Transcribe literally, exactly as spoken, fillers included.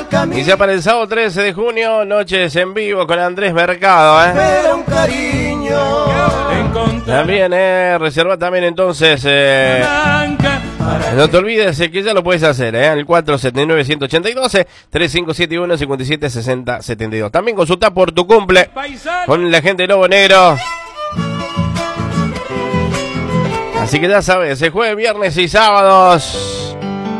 al camino. Y ya para el sábado trece de junio, noches en vivo con Andrés Mercado, ¿eh? Era un cariño. También, ¿eh? Reserva también entonces, eh... no te olvides que ya lo puedes hacer, ¿eh? El cuatro siete nueve, uno ocho dos, tres cinco siete uno, cinco siete seis cero siete dos. También consulta por tu cumple con la gente de Lobo Negro. Así que ya sabes, se jueves, viernes y sábados.